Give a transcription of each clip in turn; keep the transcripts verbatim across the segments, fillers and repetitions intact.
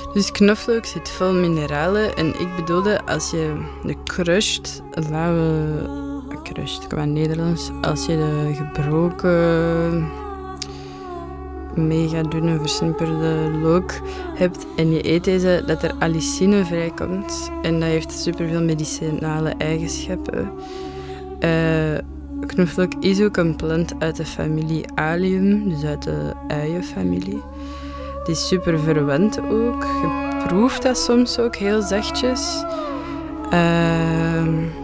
Dus knoflook zit vol mineralen en ik bedoelde als je de crushed, lauwe, crushed, qua Nederlands, als je de gebroken, mega dunne, versnipperde look hebt en je eet deze, dat er allicine vrijkomt en dat heeft superveel medicinale eigenschappen. Uh, knoflook is ook een plant uit de familie Allium, dus uit de uienfamilie. Die is super verwend ook. Je proeft dat soms ook heel zachtjes. Uh,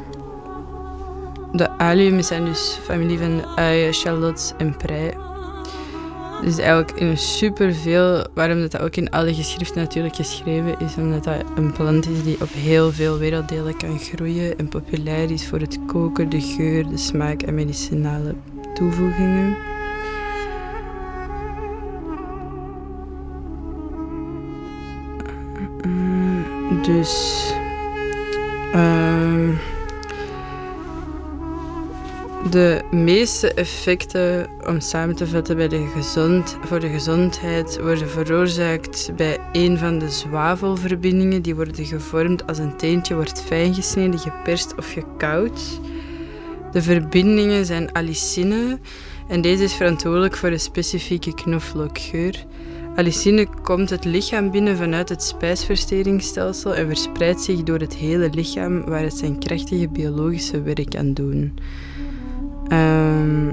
de Allium zijn dus familie van de uien, shallots en prei. Dus eigenlijk in superveel, waarom dat, dat ook in alle geschriften natuurlijk geschreven is, omdat dat een plant is die op heel veel werelddelen kan groeien en populair is voor het koken, de geur, de smaak en medicinale toevoegingen. Dus uh, de meeste effecten, om samen te vatten, bij de gezond, voor de gezondheid worden veroorzaakt bij een van de zwavelverbindingen. Die worden gevormd als een teentje wordt fijn gesneden, geperst of gekauwd. De verbindingen zijn allicine en deze is verantwoordelijk voor een specifieke knoflookgeur. Allicine komt het lichaam binnen vanuit het spijsverteringsstelsel en verspreidt zich door het hele lichaam waar het zijn krachtige biologische werk kan doen. Um...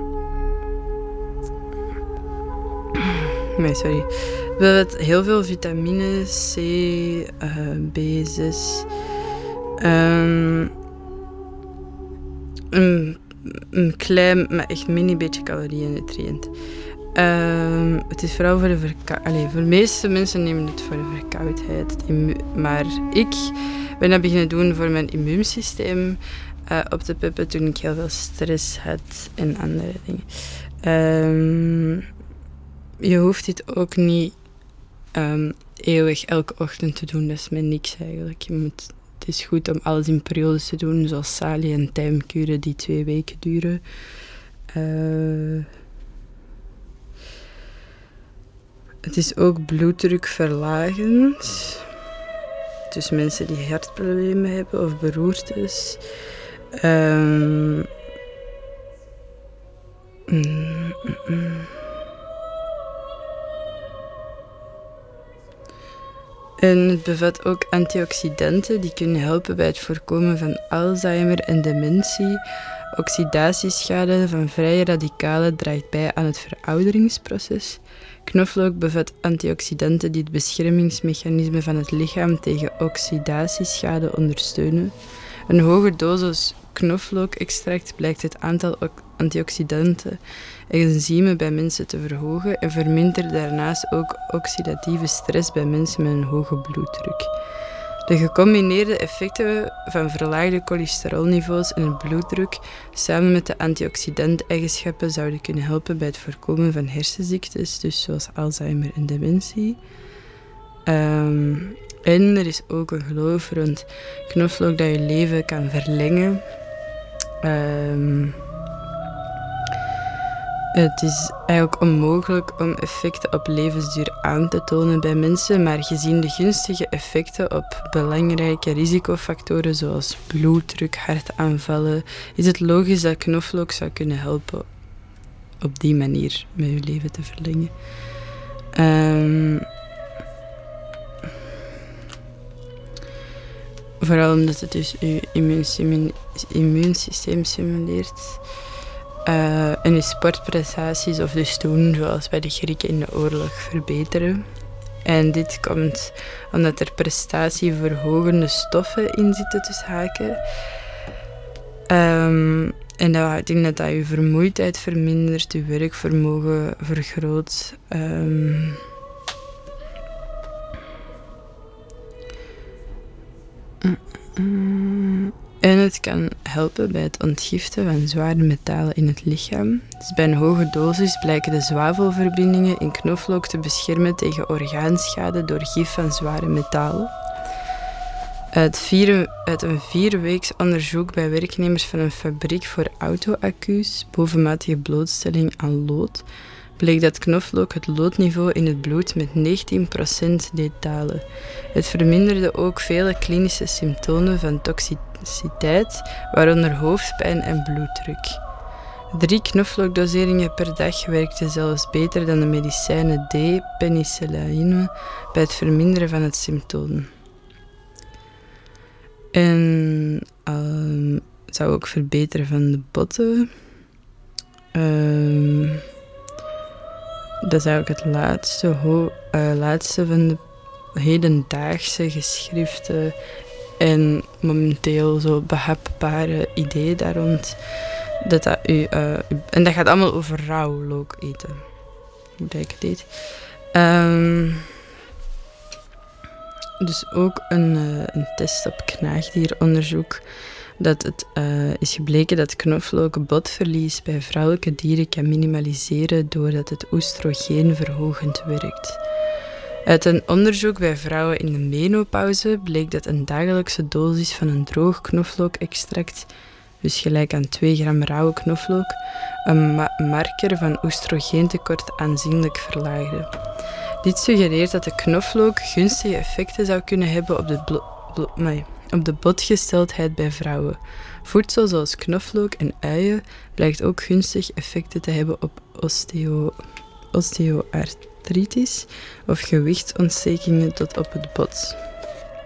Nee, sorry. We hebben heel veel vitamine C, uh, B zes. Um... Een, een klein, maar echt mini beetje calorieën en nutriënt. Um, het is vooral voor de verkoudheid. Voor de meeste mensen nemen het voor de verkoudheid. Maar ik ben dat beginnen doen voor mijn immuunsysteem uh, op te peppen toen ik heel veel stress had en andere dingen. Um, je hoeft dit ook niet um, eeuwig elke ochtend te doen. Dat is mij niks eigenlijk. Je moet, het is goed om alles in periodes te doen, zoals salie en tijmkuren die twee weken duren. Uh, Het is ook bloeddrukverlagend. Dus mensen die hartproblemen hebben of beroertes. Um, mm, mm. En het bevat ook antioxidanten die kunnen helpen bij het voorkomen van Alzheimer en dementie. Oxidatieschade van vrije radicalen draagt bij aan het verouderingsproces. Knoflook bevat antioxidanten die het beschermingsmechanisme van het lichaam tegen oxidatieschade ondersteunen. Een hoge dosis knoflookextract blijkt het aantal antioxidanten en enzymen bij mensen te verhogen en vermindert daarnaast ook oxidatieve stress bij mensen met een hoge bloeddruk. De gecombineerde effecten van verlaagde cholesterolniveaus en bloeddruk samen met de antioxidant-eigenschappen zouden kunnen helpen bij het voorkomen van hersenziektes, dus zoals Alzheimer en dementie. Um, en er is ook een geloof rond knoflook dat je leven kan verlengen. Um, Het is eigenlijk onmogelijk om effecten op levensduur aan te tonen bij mensen, maar gezien de gunstige effecten op belangrijke risicofactoren zoals bloeddruk, hartaanvallen, is het logisch dat knoflook zou kunnen helpen op die manier met je leven te verlengen. Um, vooral omdat het dus je immuunsysteem stimuleert. Uh, en je sportprestaties of dus doen, zoals bij de Grieken in de oorlog, verbeteren. En dit komt omdat er prestatieverhogende stoffen in zitten tussen haken. Um, en dat, ik denk dat dat je vermoeidheid vermindert, je werkvermogen vergroot. Um, En het kan helpen bij het ontgiften van zware metalen in het lichaam. Dus bij een hoge dosis blijken de zwavelverbindingen in knoflook te beschermen tegen orgaanschade door gif van zware metalen. Uit, vier, uit een vierweeks onderzoek bij werknemers van een fabriek voor auto-accu's, bovenmatige blootstelling aan lood, bleek dat knoflook het loodniveau in het bloed met negentien procent deed dalen. Het verminderde ook vele klinische symptomen van toxiciteit, waaronder hoofdpijn en bloeddruk. Drie knoflookdoseringen per dag werkten zelfs beter dan de medicijnen D-penicilline bij het verminderen van het symptoom. En uh, zou ook verbeteren van de botten. Uh, dat is eigenlijk het laatste, ho- uh, laatste van de hedendaagse geschriften en momenteel zo behapbare ideeën daar rond. Dat dat u, uh, en dat gaat allemaal over rauw look eten. Hoe dat ik het deed. Um, dus ook een, uh, een test op knaagdieronderzoek. Dat het uh, is gebleken dat knoflook botverlies bij vrouwelijke dieren kan minimaliseren doordat het oestrogeenverhogend werkt. Uit een onderzoek bij vrouwen in de menopauze bleek dat een dagelijkse dosis van een droog knoflookextract, dus gelijk aan twee gram rauwe knoflook, een ma- marker van oestrogeentekort aanzienlijk verlaagde. Dit suggereert dat de knoflook gunstige effecten zou kunnen hebben op de, blo- blo- nee, op de botgesteldheid bij vrouwen. Voedsel zoals knoflook en uien blijkt ook gunstig effecten te hebben op osteo- osteoartritis of gewichtsontstekingen tot op het bot.